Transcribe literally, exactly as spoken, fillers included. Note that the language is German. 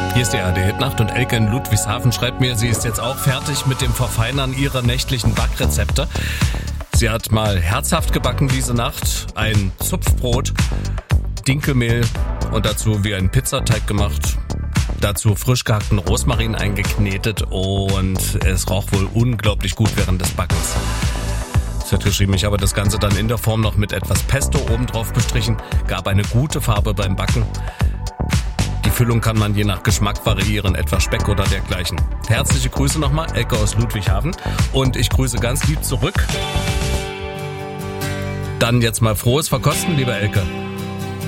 Hier ist die A R D-Hitnacht und Elke in Ludwigshafen schreibt mir, sie ist jetzt auch fertig mit dem Verfeinern ihrer nächtlichen Backrezepte. Sie hat mal herzhaft gebacken diese Nacht, ein Zupfbrot, Dinkelmehl und dazu wie einen Pizzateig gemacht. Dazu frisch gehackten Rosmarin eingeknetet und es roch wohl unglaublich gut während des Backens. Sie hat geschrieben, ich habe das Ganze dann in der Form noch mit etwas Pesto obendrauf bestrichen, gab eine gute Farbe beim Backen. Die Füllung kann man je nach Geschmack variieren, etwa Speck oder dergleichen. Herzliche Grüße nochmal, Elke aus Ludwigshafen. Und ich grüße ganz lieb zurück. Dann jetzt mal frohes Verkosten, liebe Elke.